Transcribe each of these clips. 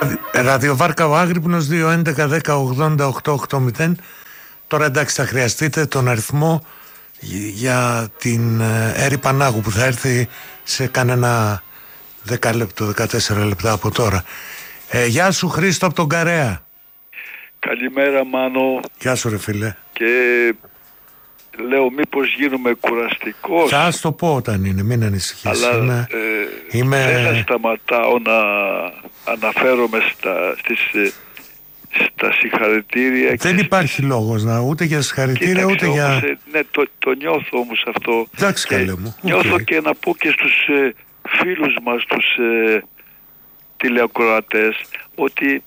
Ραδιοβάρκα ο Άγρυπνος 2.11.10.80.880. Τώρα εντάξει θα χρειαστείτε τον αριθμό για την Έρη Πανάγου που θα έρθει σε κανένα 10 λεπτό, 14 λεπτά από τώρα. Γεια σου Χρήστο από τον Καρέα. Καλημέρα Μάνο. Γεια σου ρε φίλε. Και λέω μήπως γίνομαι κουραστικός. Θα το πω όταν είναι, μην ανησυχείς. Αλλά δεν θα σταματάω να αναφέρομαι στα συγχαρητήρια. Δεν υπάρχει λόγος ούτε για συγχαρητήρια ούτε για... Ναι, το νιώθω όμως αυτό. Εντάξει καλέ μου. Νιώθω και να πω και στους φίλους μας, τους τηλεακροατές, ότι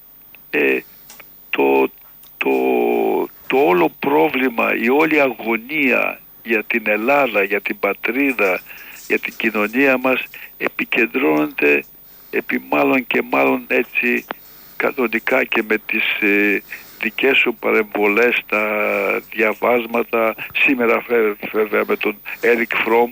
το όλο πρόβλημα, η όλη αγωνία για την Ελλάδα, για την πατρίδα, για την κοινωνία μας επικεντρώνεται επί μάλλον και μάλλον έτσι κανονικά και με τις δικές σου παρεμβολές, τα διαβάσματα, σήμερα βέβαια με τον Έρικ Φρόμ,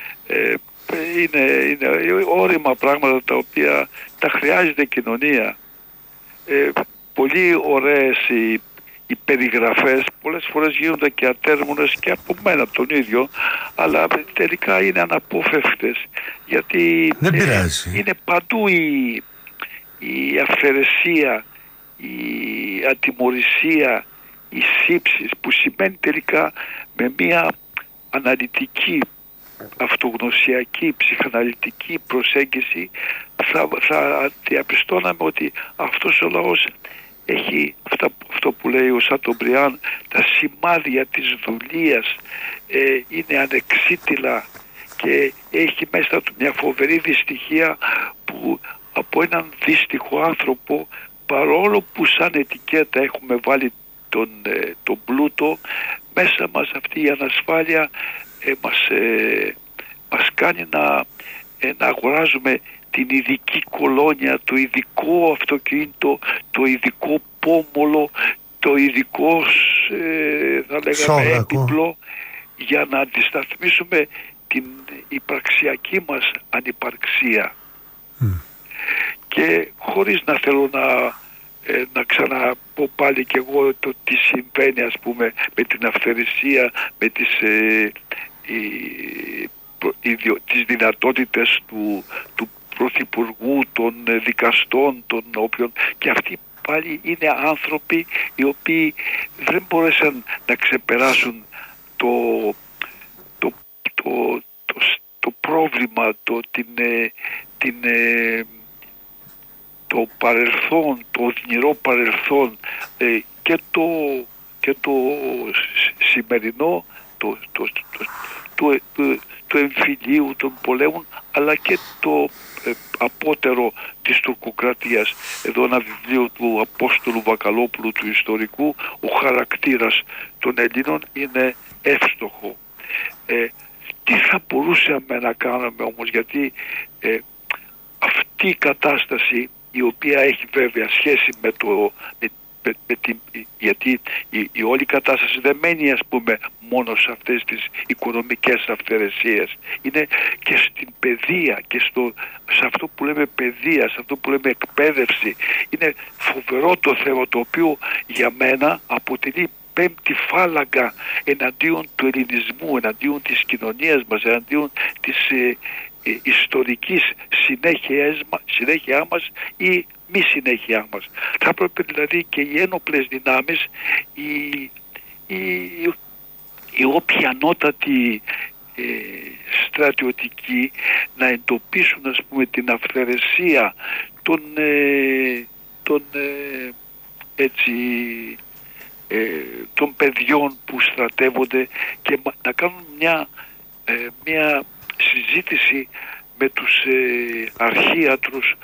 είναι όρημα πράγματα τα οποία τα χρειάζεται η κοινωνία. Πολύ ωραίες οι περιγραφές, πολλές φορές γίνονται και ατέρμονες και από μένα τον ίδιο, αλλά τελικά είναι αναπόφευκτες, γιατί είναι παντού η αυθαιρεσία, η ατιμωρησία, η σύψη, που σημαίνει τελικά με μια αναλυτική, αυτογνωσιακή, ψυχαναλυτική προσέγγιση θα διαπιστώναμε ότι αυτός ο λαός έχει αυτό που λέει ο Σατομπριάν, τα σημάδια της δουλείας, είναι ανεξίτηλα και έχει μέσα του μια φοβερή δυστυχία που από έναν δύστιχο άνθρωπο, παρόλο που σαν ετικέτα έχουμε βάλει τον πλούτο, μέσα μας αυτή η ανασφάλεια μας κάνει να αγοράζουμε την ειδική κολόνια, το ειδικό αυτοκίνητο, το ειδικό πόμολο, το ειδικό θα λέγαμε έπιπλο, για να αντισταθμίσουμε την υπαρξιακή μας ανυπαρξία. Και χωρίς να θέλω να ξαναπώ πάλι κι εγώ το τι συμβαίνει, ας πούμε, με την αυθαιρεσία, με τις δυνατότητες του πρωθυπουργού, των δικαστών, των όποιων, και αυτοί πάλι είναι άνθρωποι οι οποίοι δεν μπόρεσαν να ξεπεράσουν το πρόβλημα, το παρελθόν, το οδυνηρό παρελθόν, και το σημερινό, του εμφυλίου, των πολέμων, αλλά και το απότερο της τουρκοκρατίας. Εδώ ένα βιβλίο του Απόστολου Βακαλόπουλου, του ιστορικού, ο χαρακτήρας των Ελλήνων, είναι εύστοχο. Τι θα μπορούσαμε να κάνουμε όμως, γιατί αυτή η κατάσταση, η οποία έχει βέβαια σχέση γιατί η όλη κατάσταση δεν μένει, ας πούμε, μόνο σε αυτές τις οικονομικές αυθαιρεσίες. Είναι και στην παιδεία και σε αυτό που λέμε παιδεία, σε αυτό που λέμε εκπαίδευση. Είναι φοβερό το θέμα, το οποίο για μένα αποτελεί πέμπτη φάλαγγα εναντίον του ελληνισμού, εναντίον της κοινωνίας μας, εναντίον της ιστορικής συνέχεια μας ή μη συνέχεια μας. Θα έπρεπε δηλαδή και οι ένοπλες δυνάμεις, οι όποιοι ανώτατοι στρατιωτικοί, να εντοπίσουν, ας πούμε, την αυθαιρεσία των παιδιών που στρατεύονται, και να κάνουν μια συζήτηση με τους αρχίατρους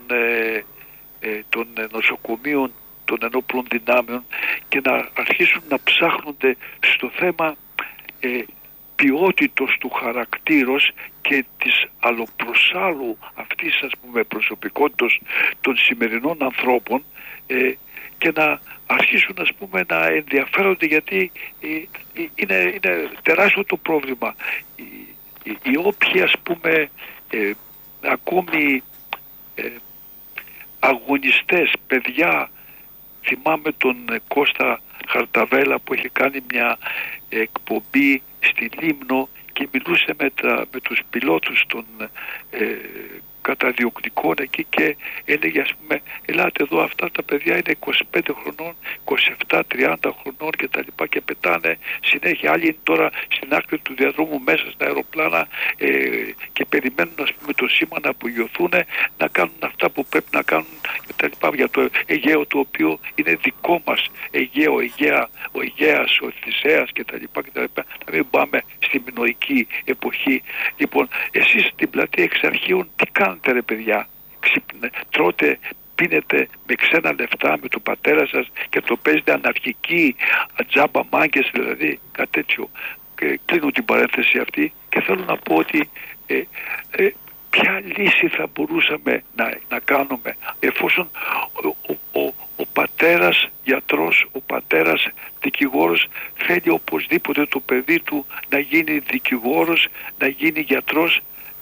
των νοσοκομείων, των ενόπλων δυνάμεων, και να αρχίσουν να ψάχνονται στο θέμα ποιότητος του χαρακτήρος και της αλλοπροσάλου αυτής, ας πούμε, προσωπικότητας των σημερινών ανθρώπων, και να αρχίσουν, ας πούμε, να ενδιαφέρονται, γιατί είναι τεράστιο το πρόβλημα. Οι όποιοι, ας πούμε, ακόμη πρωταγωνιστές, παιδιά. Θυμάμαι τον Κώστα Χαρταβέλα που είχε κάνει μια εκπομπή στη Λίμνο και μιλούσε με τους πιλότους των καταδιοκτικών εκεί και έλεγε, ας πούμε, ελάτε εδώ, αυτά τα παιδιά είναι 25 χρονών, 27, 30 χρονών και τα λοιπά και πετάνε συνέχεια. Άλλοι είναι τώρα στην άκρη του διαδρόμου μέσα στα αεροπλάνα και περιμένουν, ας πούμε, το σήμα να απογειωθούν, να κάνουν αυτά που πρέπει να κάνουν και τα λοιπά, για το Αιγαίο, το οποίο είναι δικό μας Αιγαίο, ο Αιγαίας, ο Θησέας και τα λοιπά, να μην πάμε στη μινωική εποχή. Λοιπόν, εσείς στην πλατεία Εξαρχείων τι κάνετε, ρε παιδιά? Τρώτε, πίνετε με ξένα λεφτά με τον πατέρα σας και το παίζετε αναρχική, τζάμπα μάγκες, δηλαδή κάτι τέτοιο. Κλείνω την παρένθεση αυτή και θέλω να πω ότι ποια λύση θα μπορούσαμε να κάνουμε εφόσον ο πατέρας γιατρός, ο πατέρας δικηγόρος θέλει οπωσδήποτε το παιδί του να γίνει δικηγόρος, να γίνει γιατρός.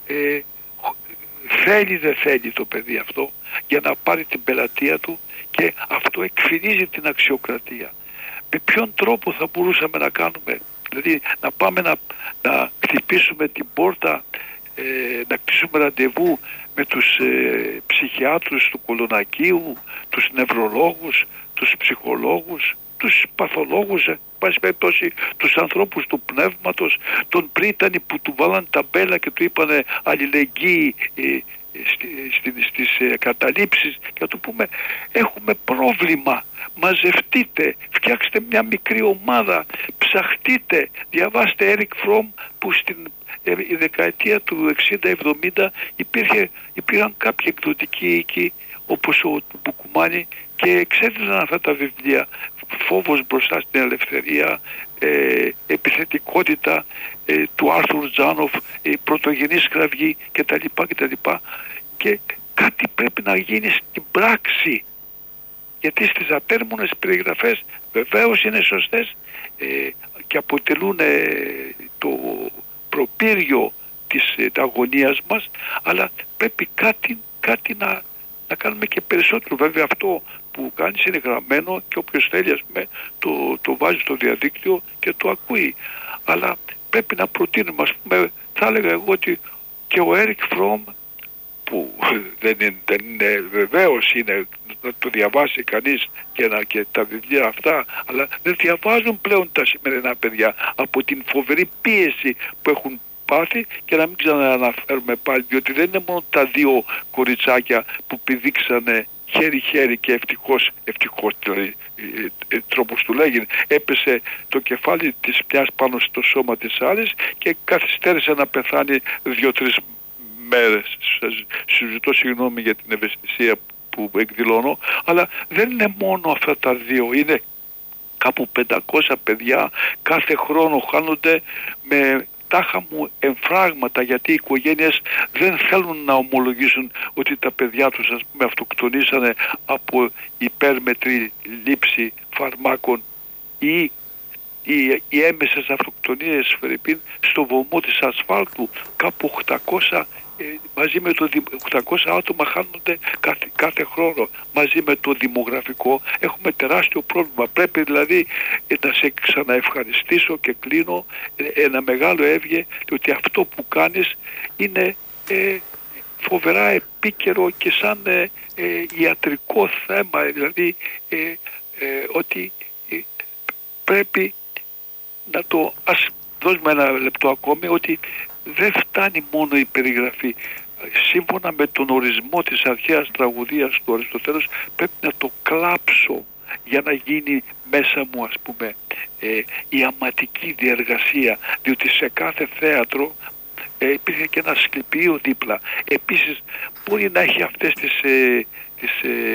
Θέλει, δεν θέλει το παιδί αυτό για να πάρει την πελατεία του και αυτό εκφυλίζει την αξιοκρατία. Με ποιον τρόπο θα μπορούσαμε να κάνουμε? Δηλαδή να πάμε να χτυπήσουμε την πόρτα, να κλείσουμε ραντεβού με τους ψυχιάτρους του Κολονακίου, τους νευρολόγους, τους ψυχολόγους, τους παθολόγους, πάση περιπτώσει τους ανθρώπους του πνεύματος, τον Πρίτανη που του βάλαν ταμπέλα και του είπανε αλληλεγγύη στις καταλήψεις και να του πούμε έχουμε πρόβλημα, μαζευτείτε, φτιάξτε μια μικρή ομάδα, ψαχτείτε, διαβάστε Eric Fromm που στην η δεκαετία του 60-70 υπήρχαν κάποιοι εκδοτικοί οίκοι όπως ο Μπουκουμάνη και εξέδιδαν αυτά τα βιβλία, Φόβος μπροστά στην ελευθερία, επιθετικότητα του Άρθουρ Τζάνοφ, πρωτογενής κραυγή κτλ. Και κάτι πρέπει να γίνει στην πράξη, γιατί στις ατέρμονες περιγραφές βεβαίως είναι σωστές και αποτελούν το προπύργιο της αγωνίας μας, αλλά πρέπει κάτι να κάνουμε και περισσότερο. Βέβαια αυτό που κάνεις είναι γραμμένο και όποιος θέλει, ας πούμε, το βάζει στο διαδίκτυο και το ακούει. Αλλά πρέπει να προτείνουμε, ας πούμε, θα έλεγα εγώ ότι και ο Έρικ Φρόμ, που δεν είναι βεβαίως είναι να το διαβάσει κανείς και τα βιβλία αυτά, αλλά δεν διαβάζουν πλέον τα σημερινά παιδιά από την φοβερή πίεση που έχουν πάθει. Και να μην ξανααναφέρουμε πάλι, διότι δεν είναι μόνο τα δύο κοριτσάκια που πηδήξανε χέρι-χέρι και ευτυχώς δηλαδή, τρόπος του λέγει, έπεσε το κεφάλι της μιας πάνω στο σώμα της άλλης και καθυστέρησε να πεθάνει 2-3 μέρες. Συζητώ συγγνώμη για την ευαισθησία που εκδηλώνω, αλλά δεν είναι μόνο αυτά τα δύο, είναι κάπου 500 παιδιά κάθε χρόνο χάνονται με τάχα μου εμφράγματα, γιατί οι οικογένειες δεν θέλουν να ομολογήσουν ότι τα παιδιά τους, ας πούμε, αυτοκτονήσανε από υπέρμετρη λήψη φαρμάκων ή οι έμεσες αυτοκτονίες, Φερρυπίν, στο βωμό της ασφάλτου. Κάπου 800 μαζί με το 800 άτομα χάνονται κάθε χρόνο. Μαζί με το δημογραφικό έχουμε τεράστιο πρόβλημα. Πρέπει δηλαδή να σε ξαναευχαριστήσω και κλείνω ένα μεγάλο έβγε, ότι αυτό που κάνεις είναι φοβερά επίκαιρο και σαν ιατρικό θέμα, δηλαδή ότι πρέπει να το, ας δώσουμε ένα λεπτό ακόμη, ότι δεν φτάνει μόνο η περιγραφή. Σύμφωνα με τον ορισμό της αρχαίας τραγωδίας του Αριστοτέλους, πρέπει να το κλάψω για να γίνει μέσα μου, ας πούμε, η αματική διεργασία, διότι σε κάθε θέατρο υπήρχε και ένα σκληπείο δίπλα. Επίσης μπορεί να έχει αυτές τις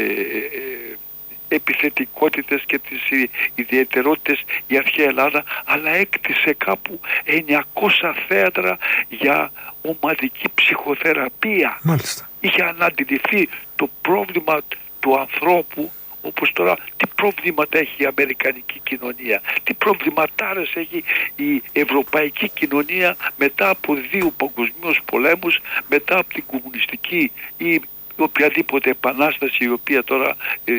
επιθετικότητες και τις ιδιαιτερότητες η αρχαία Ελλάδα, αλλά έκτισε κάπου 900 θέατρα για ομαδική ψυχοθεραπεία. Μάλιστα. Είχε αναντιληφθεί το πρόβλημα του ανθρώπου, όπως τώρα τι προβλήματα έχει η αμερικανική κοινωνία, τι προβληματάρες έχει η ευρωπαϊκή κοινωνία μετά από 2 παγκοσμίους πολέμους, μετά από την κομμουνιστική ή οποιαδήποτε επανάσταση η οποία τώρα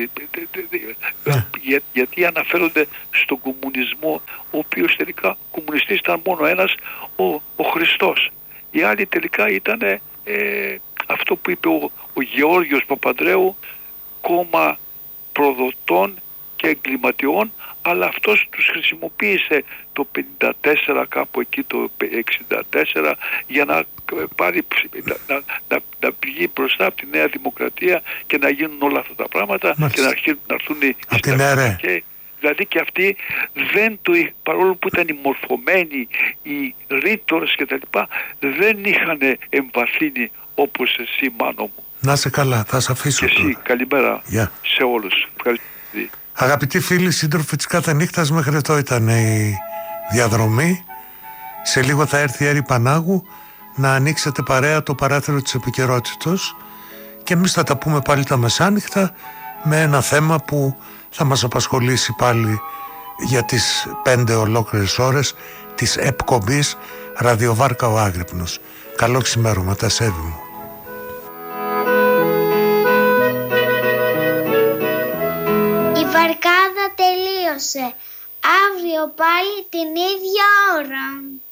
γιατί αναφέρονται στον κομμουνισμό, ο οποίος τελικά κομμουνιστής ήταν μόνο ένας, ο Χριστός. Οι άλλοι τελικά ήταν αυτό που είπε ο Γεώργιος Παπανδρέου, κόμμα προδοτών και εγκληματιών, αλλά αυτός τους χρησιμοποίησε το 54, κάπου εκεί το 64, για να πάρει, να πηγεί μπροστά από τη Νέα Δημοκρατία και να γίνουν όλα αυτά τα πράγματα. Μάλιστα. Και να αρχίσουν να έρθουν οι στρατιωτικοί. Δηλαδή και αυτοί δεν το, παρόλο που ήταν μορφωμένοι, οι ρήτορες και τα λοιπά, δεν είχαν εμβαθύνει όπως εσύ, Μάνο μου. Να είσαι καλά, θα σε αφήσω. Και εσύ, τώρα. Καλημέρα σε όλους. Ευχαριστώ. Αγαπητοί φίλοι, σύντροφοι της κάθε νύχτας, μέχρι εδώ ήταν η διαδρομή. Σε λίγο θα έρθει η Έρη Πανάγου να ανοίξετε παρέα το παράθυρο της επικαιρότητος και εμείς θα τα πούμε πάλι τα μεσάνυχτα με ένα θέμα που θα μας απασχολήσει πάλι για τις 5 ολόκληρες ώρες της εκπομπής Ραδιοβάρκα ο Άγρυπνος. Καλό ξημέρωμα, τα σέβη μου. Η βαρκάδα τελείωσε. Αύριο πάλι την ίδια ώρα.